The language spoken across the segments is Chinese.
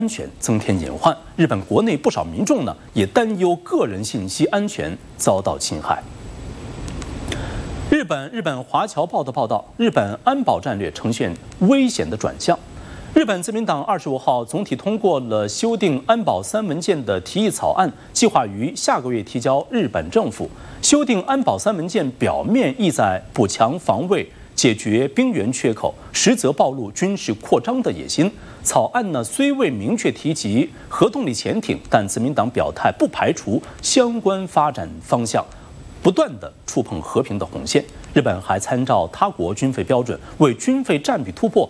安全增添隐患。日本国内不少民众呢也担忧个人信息安全遭到侵害。日本华侨报的报道，日本安保战略呈现危险的转向。日本自民党25号总体通过了修订安保3文件的提议草案，计划于下个月提交日本政府。修订安保3文件表面意在补强防卫、解决兵源缺口，实则暴露军事扩张的野心。草案呢虽未明确提及核动力潜艇，但自民党表态不排除相关发展方向，不断地触碰和平的红线。日本还参照他国军费标准，为军费占比突破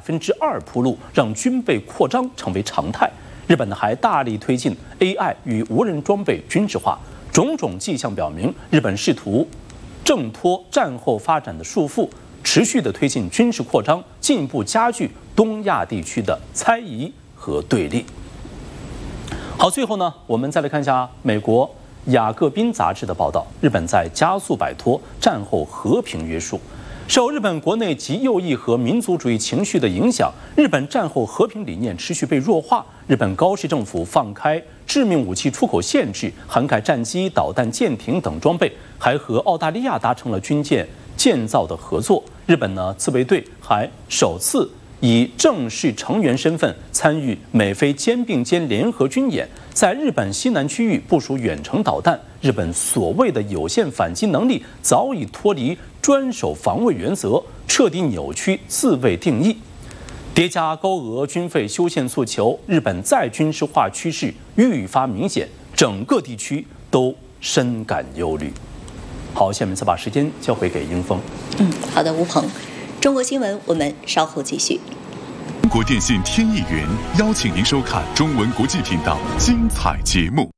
2%铺路，让军备扩张成为常态。日本呢还大力推进 AI 与无人装备军事化，种种迹象表明，日本试图挣脱战后发展的束缚，持续地推进军事扩张，进一步加剧东亚地区的猜疑和对立。好，最后呢，我们再来看一下美国雅各宾杂志的报道，日本在加速摆脱战后和平约束。受日本国内极右翼和民族主义情绪的影响，日本战后和平理念持续被弱化。日本高市政府放开致命武器出口限制，涵盖战机、导弹、舰艇等装备，还和澳大利亚达成了军舰建造的合作。日本呢，自卫队还首次以正式成员身份参与美菲肩并肩联合军演，在日本西南区域部署远程导弹。日本所谓的有限反击能力早已脱离专守防卫原则，彻底扭曲自卫定义。叠加高额军费修宪诉求，日本再军事化趋势愈发明显，整个地区都深感忧虑。好，下面再把时间交回给英峰。 好的，吴鹏。中国新闻，我们稍后继续。 中国电信天翼云邀请您收看中文国际频道精彩节目。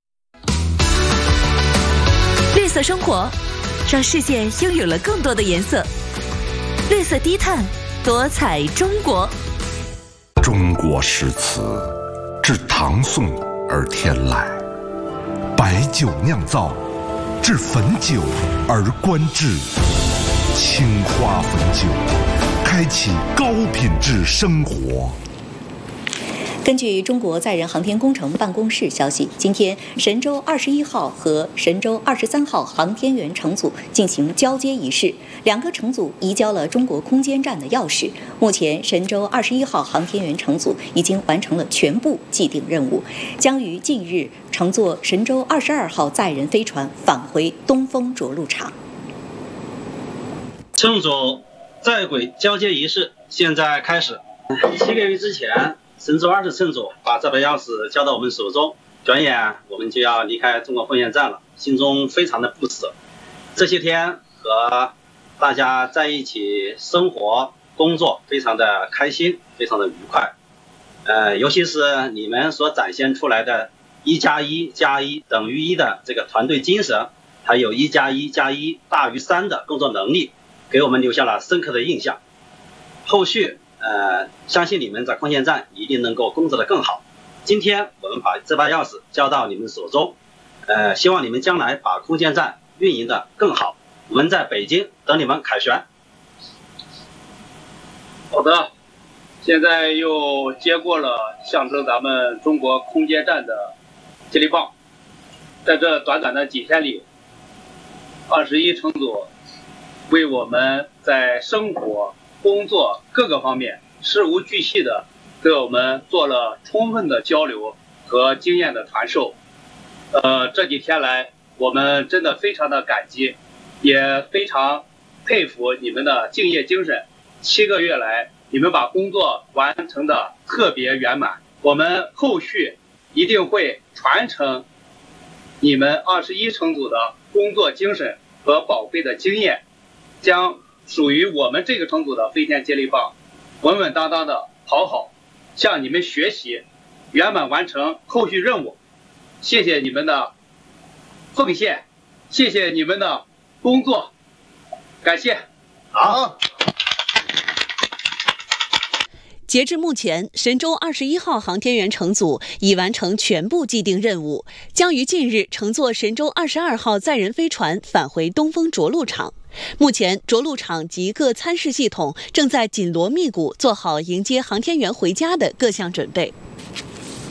绿色生活，让世界拥有了更多的颜色。绿色低碳，多彩中国。 中国诗词，至唐宋而天籁；白酒酿造，至汾酒而观致。青花汾酒，开启高品质生活。 根据中国载人航天工程办公室消息，今天神舟21号和神舟23号航天员乘组进行交接仪式，2个乘组移交了中国空间站的钥匙。目前，神舟21号航天员乘组已经完成了全部既定任务，将于近日乘坐神舟22号载人飞船返回东风着陆场。 乘组在轨交接仪式现在开始。7个月之前，神舟20乘组把这把钥匙交到我们手中，转眼我们就要离开中国空间站了，心中非常的不舍。这些天和大家在一起生活工作，非常的开心，非常的愉快。尤其是你们所展现出来的1+1+1等于1的这个团队精神，还有1+1+1大于3的工作能力，给我们留下了深刻的印象。后续相信你们在空间站一定能够工作得更好。今天我们把这把钥匙交到你们手中，希望你们将来把空间站运营得更好。我们在北京等你们凯旋。 好的，现在又接过了象征咱们中国空间站的接力棒。在这短短的几天里，21乘组为我们在生活、工作各个方面事无巨细的对我们做了充分的交流和经验的传授。这几天来，我们真的非常的感激，也非常佩服你们的敬业精神。7个月来，你们把工作完成的特别圆满。我们后续一定会传承你们21乘组的工作精神和宝贵的经验，将属于我们这个乘组的飞天接力棒稳稳当当的跑好，向你们学习，圆满完成后续任务。谢谢你们的奉献，谢谢你们的工作，感谢。 好。 截至目前，神舟21号航天员乘组已完成全部既定任务，将于近日乘坐神舟22号载人飞船返回东风着陆场。目前，着陆场及各参试系统正在紧锣密鼓做好迎接航天员回家的各项准备。